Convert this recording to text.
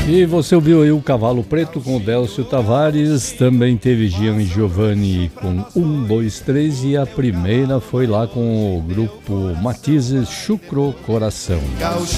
E você ouviu aí o Cavalo Preto com o Délcio Tavares, também teve Gian e Giovanni com 1, 2, 3 e a primeira foi lá com o grupo Matizes Chucro Coração.